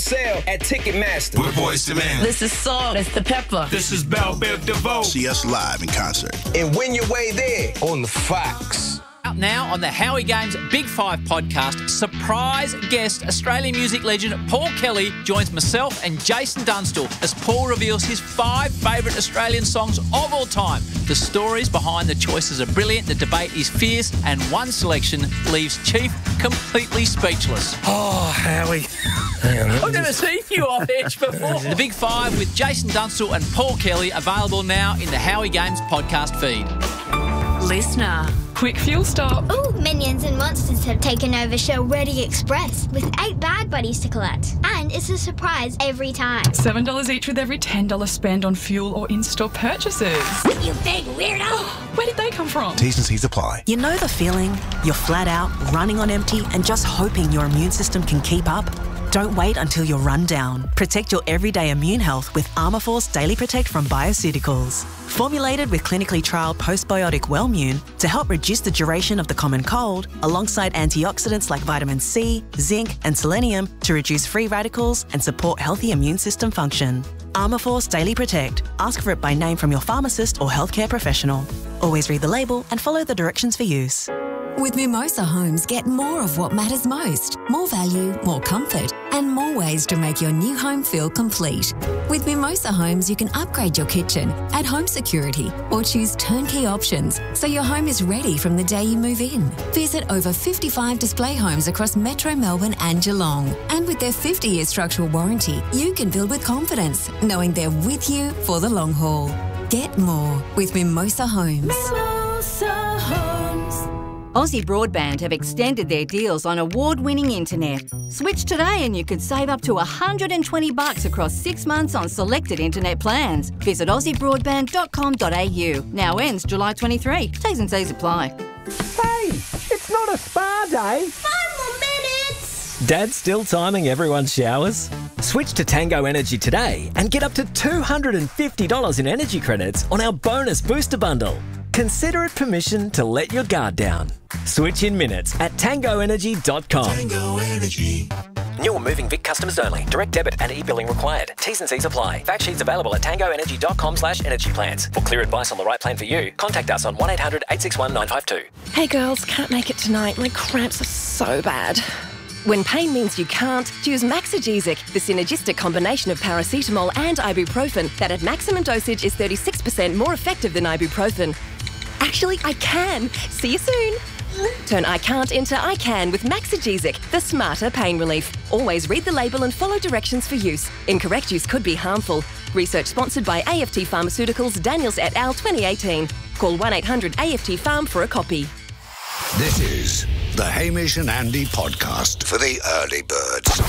sale at Ticketmaster. We're Boyz II Men. This is Salt. It's the Pepper. This is Belle Biv DeVoe. See us live in concert. And win your way there on the Fox. Out now on the Howie Games Big Five podcast, surprise guest Australian music legend Paul Kelly joins myself and Jason Dunstall as Paul reveals his 5 favourite Australian songs of all time. The stories behind the choices are brilliant, the debate is fierce, and one selection leaves Chief completely speechless. Oh, Howie. I've never seen you off edge before. The Big Five with Jason Dunstall and Paul Kelly available now in the Howie Games podcast feed. Listener. Quick fuel stop. Ooh, Minions and Monsters have taken over Show Ready Express with 8 bag buddies to collect. And it's a surprise every time. $7 each with every $10 spend on fuel or in-store purchases. You big weirdo! Where did they come from? T's and C's apply. You know the feeling? You're flat out, running on empty, and just hoping your immune system can keep up? Don't wait until you're run down. Protect your everyday immune health with Armourforce Daily Protect from Bioceuticals. Formulated with clinically trialled postbiotic Wellmune to help reduce the duration of the common cold, alongside antioxidants like vitamin C, zinc, and selenium to reduce free radicals and support healthy immune system function. Armourforce Daily Protect. Ask for it by name from your pharmacist or healthcare professional. Always read the label and follow the directions for use. With Mimosa Homes, get more of what matters most. More value, more comfort, and more ways to make your new home feel complete. With Mimosa Homes, you can upgrade your kitchen, add home security, or choose turnkey options so your home is ready from the day you move in. Visit over 55 display homes across Metro Melbourne and Geelong. And with their 50-year structural warranty, you can build with confidence, knowing they're with you for the long haul. Get more with Mimosa Homes. Mimosa Homes. Aussie Broadband have extended their deals on award-winning internet. Switch today and you could save up to $120 across 6 months on selected internet plans. Visit aussiebroadband.com.au. Now ends July 23. T's and C's apply. Hey, it's not a spa day. 5 more minutes! Dad's still timing everyone's showers? Switch to Tango Energy today and get up to $250 in energy credits on our bonus booster bundle. Consider it permission to let your guard down. Switch in minutes at tangoenergy.com. Tango Energy. New or moving Vic customers only. Direct debit and e-billing required. T's and C's apply. Fact sheets available at tangoenergy.com/energy plans. For clear advice on the right plan for you, contact us on 1-800-861-952. Hey girls, can't make it tonight. My cramps are so bad. When pain means you can't, choose Maxigesic, the synergistic combination of paracetamol and ibuprofen that at maximum dosage is 36% more effective than ibuprofen. Actually, I can. See you soon. Turn I can't into I can with Maxigesic, the smarter pain relief. Always read the label and follow directions for use. Incorrect use could be harmful. Research sponsored by AFT Pharmaceuticals, Daniels et al. 2018. Call 1-800-AFT-PHARM for a copy. This is the Hamish and Andy podcast for the early birds.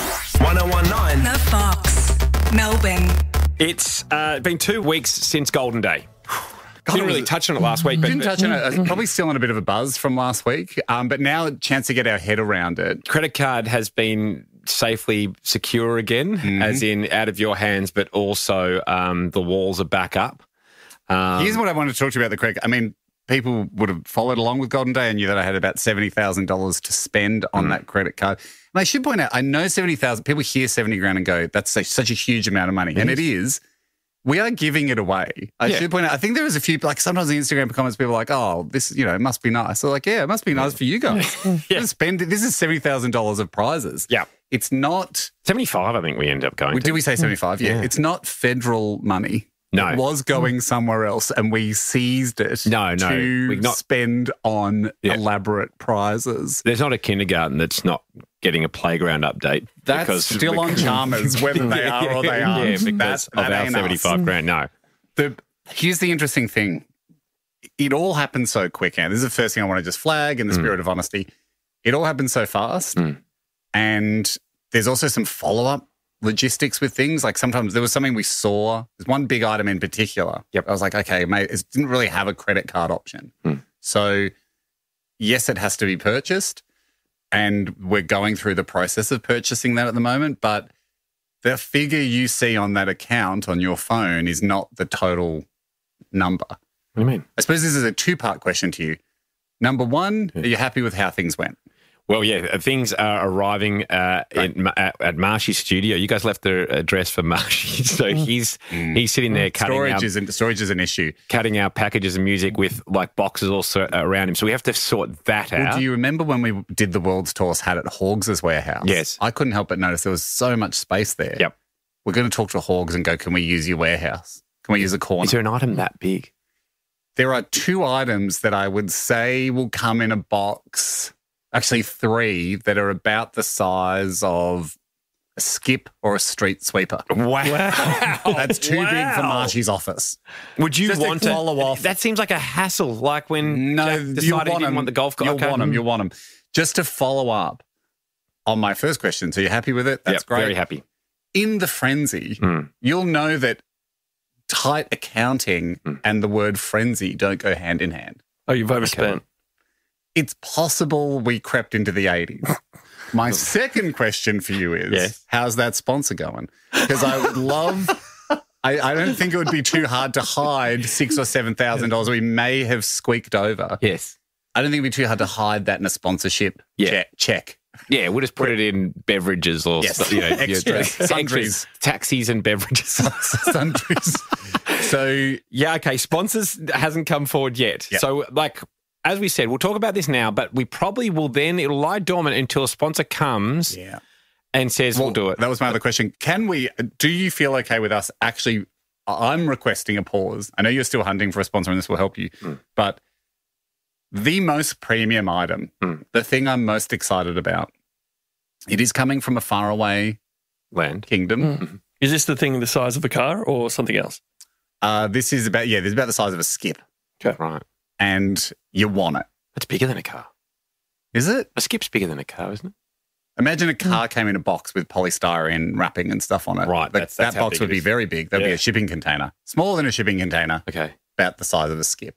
1019. The Fox. Melbourne. It's been 2 weeks since Golden Day. Didn't really touch on it last week. Didn't touch on it. I was probably still on a bit of a buzz from last week, but now a chance to get our head around it. Credit card has been safely secure again, as in out of your hands, but also the walls are back up. Here's what I wanted to talk to you about the credit. I mean, people would have followed along with Golden Day and knew that I had about $70,000 to spend on that credit card. And I should point out, I know 70,000, people hear 70 grand and go, that's such a huge amount of money. And it is. We are giving it away. I should point out, I think there was a few, like sometimes in Instagram comments, people are like, oh, this, it must be nice. So like, yeah, it must be nice for you guys. Spend it. This is $70,000 of prizes. Yeah. It's not. 75, I think we end up going to. Did we say 75? Yeah. It's not federal money. No. It was going somewhere else and we seized it to spend on elaborate prizes. There's not a kindergarten that's not getting a playground update. That's still on Chalmers, whether they are or they aren't. Yeah, because of our 75 grand, no. Here's the interesting thing. It all happened so quick, and this is the first thing I want to just flag in the spirit of honesty. It all happened so fast, and there's also some follow-up logistics with things. Like sometimes there was something we saw. There's one big item in particular. I was like, okay, mate, it didn't really have a credit card option. So yes, it has to be purchased and we're going through the process of purchasing that at the moment. But the figure you see on that account on your phone is not the total number. What do you mean? I suppose this is a 2-part question to you. Number one, are you happy with how things went? Well, yeah, things are arriving at Marshy's studio. You guys left the address for Marshy, so he's sitting there cutting storage is an issue. Cutting our packages of music with like boxes also around him. So we have to sort that out. Do you remember when we did the World's Tours, had it at Hawgs' warehouse? Yes. I couldn't help but notice there was so much space there. Yep. We're going to talk to Hawgs and go, can we use your warehouse? Can we use a corner? Is there an item that big? There are 2 items that I would say will come in a box. Actually, 3 that are about the size of a skip or a street sweeper. Wow. That's too big for Marshy's office. Would you Just want to follow off? That seems like a hassle, like when Jack decided he didn't want the golf cart. You'll want them. Just to follow up on my first question. So you're happy with it? That's great. Very happy. In the frenzy, you'll know that tight accounting and the word frenzy don't go hand in hand. Oh, you've overspent. It's possible we crept into the 80s. My second question for you is, how's that sponsor going? Because I would love, I don't think it would be too hard to hide $6,000 or $7,000 we may have squeaked over. Yes. I don't think it'd be too hard to hide that in a sponsorship check. Yeah, we'll just put it in beverages or extras, sundries, taxis and beverages. Sundries. So, yeah, okay, sponsors hasn't come forward yet. Yep. So, like, as we said, we'll talk about this now, but we probably will then, it'll lie dormant until a sponsor comes and says we'll do it. That was my other question. Do you feel okay with us actually, I'm requesting a pause. I know you're still hunting for a sponsor and this will help you, but the most premium item, the thing I'm most excited about, it is coming from a faraway kingdom. Is this the thing the size of a car or something else? This is about the size of a skip. Okay. Right. And you want it. It's bigger than a car. Is it? A skip's bigger than a car, isn't it? Imagine a car came in a box with polystyrene wrapping and stuff on it. Right. That box would be very big. That'd be a shipping container. Smaller than a shipping container. Okay. About the size of a skip.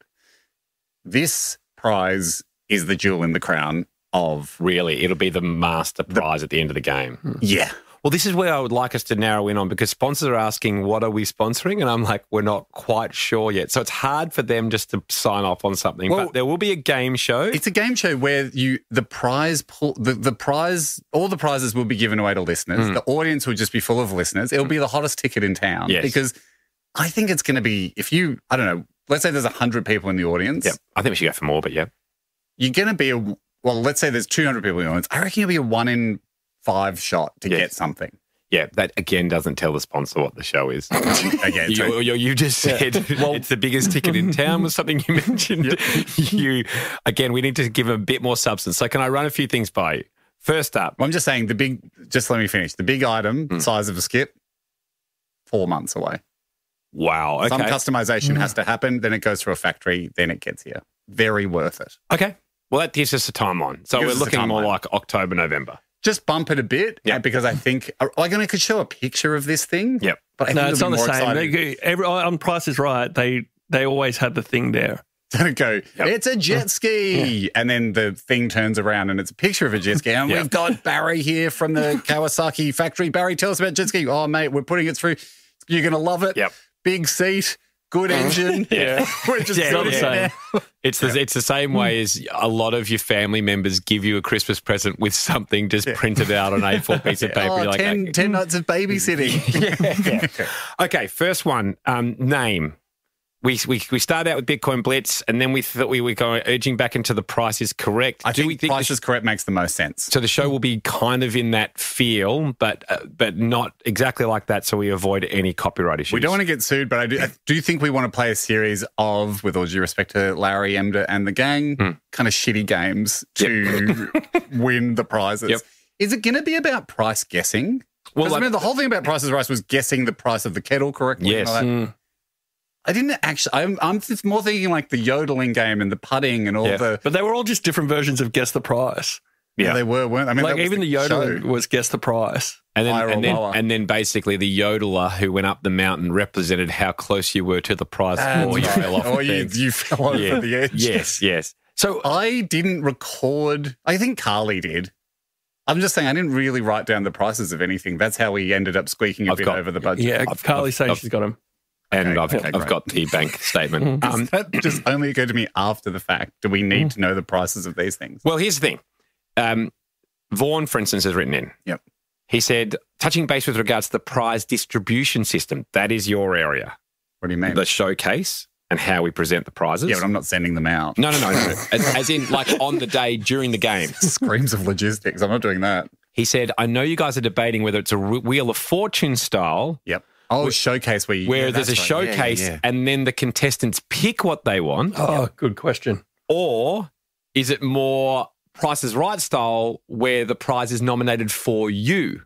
This prize is the jewel in the crown of... Really? It'll be the master prize at the end of the game. Yeah. Well, this is where I would like us to narrow in on because sponsors are asking, what are we sponsoring? And I'm like, we're not quite sure yet. So it's hard for them just to sign off on something. Well, but there will be a game show. It's a game show where the prize, all the prizes will be given away to listeners. The audience will just be full of listeners. It'll be the hottest ticket in town. Yes. Because I think it's going to be, I don't know, let's say there's 100 people in the audience. Yep. I think we should go for more, but yeah. You're going to be let's say there's 200 people in the audience. I reckon you'll be a 1 in 5 shot to get something. Yeah, that again doesn't tell the sponsor what the show is. Again, you just said it's the biggest ticket in town was something you mentioned. Again, we need to give a bit more substance. So can I run a few things by you? First up. I'm just saying just let me finish. The big item, size of a skip, 4 months away. Wow. Okay. Some customization has to happen, then it goes through a factory, then it gets here. Very worth it. Okay. Well, that gives us a timeline. So we're looking more like October, November. Just bump it a bit because I think, I could show a picture of this thing. Yep. But I think it's not the same. On Price is Right, they always had the thing there. Don't go, it's a jet ski. And then the thing turns around and it's a picture of a jet ski. And we've got Barry here from the Kawasaki factory. Barry, tell us about jet ski. Oh, mate, we're putting it through. You're going to love it. Yep. Big seat. Good engine. We're just not the same. It's the same way as a lot of your family members give you a Christmas present with something just printed out on A4 piece of paper. You're like, 10 nights of babysitting. Okay, first one, name. We started out with Bitcoin Blitz, and then we thought we were going urging back into the Price is Correct. I think Price is Correct makes the most sense. So the show will be kind of in that feel, but not exactly like that, so we avoid any copyright issues. We don't want to get sued, but I do think we want to play a series of, with all due respect to Larry Emder and the gang, kind of shitty games to win the prizes. Yep. Is it going to be about price guessing? Well, I mean, the whole thing about Price is Right was guessing the price of the kettle correctly. Yes. I didn't actually. I'm just more thinking like the yodeling game and the putting and all the. But they were all just different versions of Guess the Price. Yeah, they were, weren't they? I mean, like even the yodeling was Guess the Price. And then basically the yodeler who went up the mountain represented how close you were to the prize before you fell off. Or you fell over the edge. Yes. So I didn't record. I think Carly did. I'm just saying I didn't really write down the prices of anything. That's how we ended up squeaking a bit over the budget. Yeah, Carly says she's got them. And I've got the bank statement. That just only occurred to me after the fact. Do we need to know the prices of these things? Well, here's the thing. Vaughan, for instance, has written in. Yep. He said, touching base with regards to the prize distribution system, that is your area. What do you mean? The showcase and how we present the prizes. Yeah, but I'm not sending them out. No. As in, like, on the day during the game. Screams of logistics. I'm not doing that. He said, I know you guys are debating whether it's a Wheel of Fortune style. Yep. Oh, showcase where there's a showcase and then the contestants pick what they want. Oh, good question. Or is it more Price is Right style where the prize is nominated for you?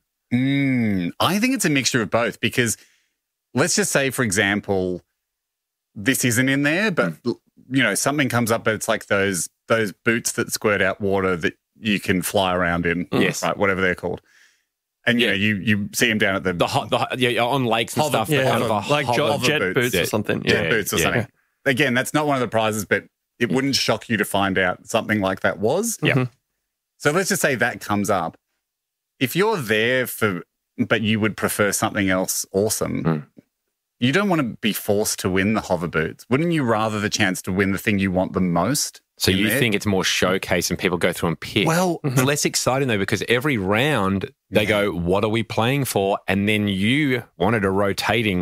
I think it's a mixture of both because let's just say, for example, this isn't in there, but something comes up, but it's like those boots that squirt out water that you can fly around in, yes, right, whatever they're called. And you see them down at on lakes and stuff, like jet boots or something. Jet boots or something. Again, that's not one of the prizes, but it wouldn't shock you to find out something like that was. Yeah. So let's just say that comes up. If you're there but you would prefer something else awesome, you don't want to be forced to win the hover boots. Wouldn't you rather the chance to win the thing you want the most? So you think it's more showcase and people go through and pick? Well, it's less exciting though because every round they go, what are we playing for? And then you wanted a rotating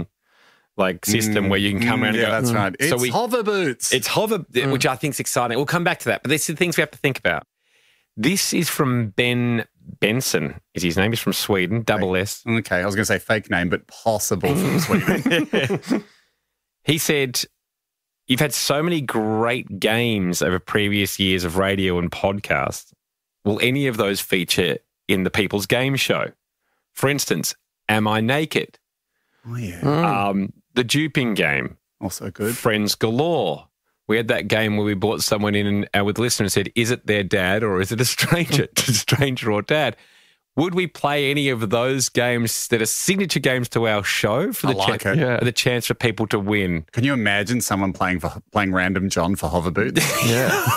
system where you can come around and go. That's right. It's hover boots. It's hover, which I think is exciting. We'll come back to that. But these are the things we have to think about. This is from Ben Benson. Is his name? He's from Sweden, double S. Okay, I was going to say fake name, but possible from Sweden. He said, you've had so many great games over previous years of radio and podcasts. Will any of those feature in the People's Game Show? For instance, Am I Naked? Oh, yeah. The Duping Game. Also good. Friends Galore. We had that game where we brought someone in and with listeners said, is it their dad or is it a stranger? Stranger or dad? Would we play any of those games that are signature games to our show for the chance for people to win? Can you imagine someone playing Random John for hover boots? Yeah.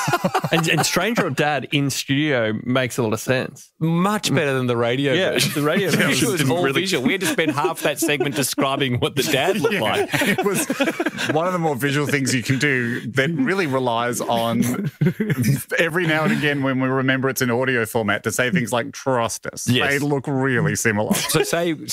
and Stranger or Dad in studio makes a lot of sense. Much better than the radio version. The radio version was all really visual. We had to spend half that segment describing what the dad looked like. It was one of the more visual things you can do that really relies on every now and again when we remember it's an audio format to say things like trust us. Yes. They look really similar. So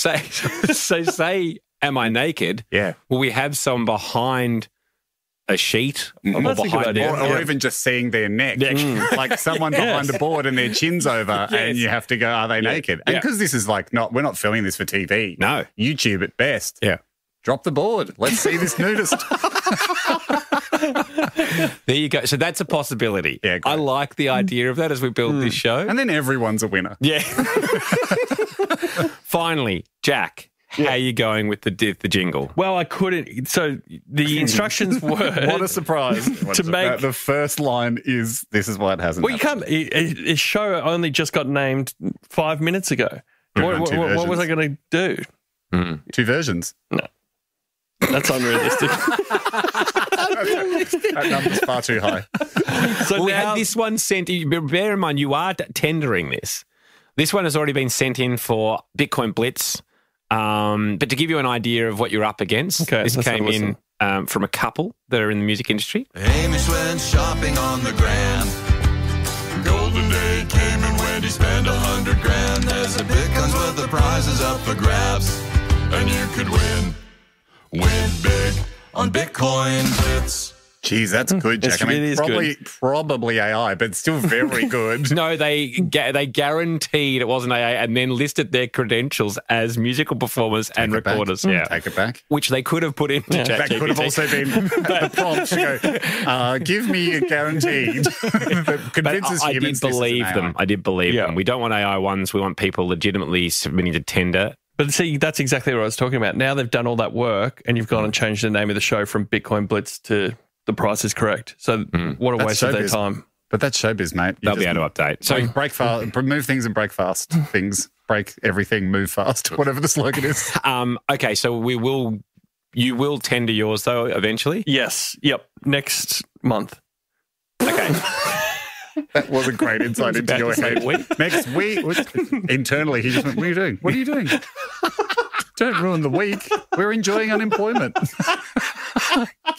say, am I naked? Yeah. Will we have someone behind a sheet or even just seeing their neck, like someone behind a board and their chin's over, and you have to go, are they naked? And because this is we're not filming this for TV. No, YouTube at best. Yeah, drop the board. Let's see this nudist. There you go. So that's a possibility. Yeah, I like the idea of that as we build this show, and then everyone's a winner. Yeah. Finally, Jack. How are you going with the jingle? Well, I couldn't. So the instructions were... What a surprise. Make the first line is, this is why it hasn't happened. You can't... His show only just got named 5 minutes ago. What was I going to do? 2 versions. No. That's unrealistic. That number's far too high. So we had this one sent... Bear in mind, you are tendering this. This one has already been sent in for Bitcoin Blitz. But to give you an idea of what you're up against, this came in from a couple that are in the music industry. Hamish went shopping on the Grand. Golden Day came and went, he spent $100,000. There's a Bitcoin's worth of prizes up for grabs, and you could win big on Bitcoin Blitz. Geez, that's good, Jack. Probably AI, but still very good. No, they guaranteed it wasn't AI and then listed their credentials as musical performers and recorders. Yeah, take it back. Which they could have put into ChatGPT. That could have also been the prompt to go, give me a guaranteed that convinces humans this is an AI. I did believe them. We don't want AI ones. We want people legitimately submitting to tender. But see, that's exactly what I was talking about. Now they've done all that work and you've gone and changed the name of the show from Bitcoin Blitz to The Price is Correct. So what a waste of their time. But that's showbiz, mate. They'll be able to update. So break fast, move things and break fast things. Break everything, move fast, whatever the slogan is. Okay, so you will tender yours though eventually? Yes. Yep. Next month. Okay. That was a great insight into your head. Next week. Internally, he just went, what are you doing? What are you doing? Don't ruin the week. We're enjoying unemployment.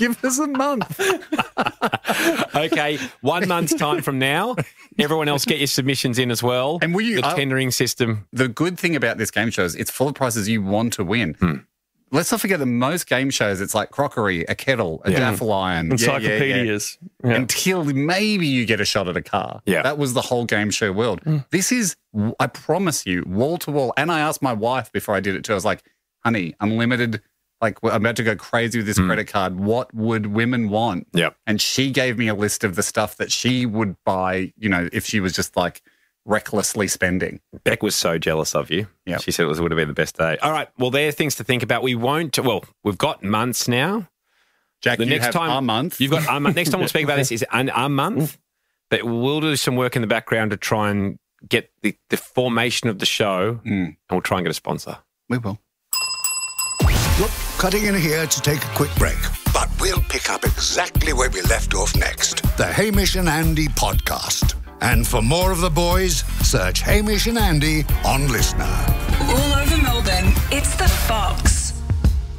Give us a month. Okay, 1 month's time from now, everyone else get your submissions in as well. And will you, the tendering system. The good thing about this game show is it's full of prizes you want to win. Let's not forget that most game shows, it's like crockery, a kettle, a Jaffle iron. Encyclopedias. Yeah. Until maybe you get a shot at a car. Yeah. That was the whole game show world. This is, I promise you, wall to wall. And I asked my wife before I did it too. I was like, honey, unlimited, like I'm about to go crazy with this credit card. What would women want? Yep. And she gave me a list of the stuff that she would buy, you know, if she was just like recklessly spending. Beck was so jealous of you. Yeah. She said it would have been the best day. All right. Well, there are things to think about. We've got months now. Jack, the you next have time, a month. You've got a month. Next time we'll speak about this is a month. But we'll do some work in the background to try and get the formation of the show, and we'll try and get a sponsor. We will. Look, cutting in here to take a quick break. But we'll pick up exactly where we left off next. The Hamish and Andy podcast. And for more of the boys, search Hamish and Andy on Listener.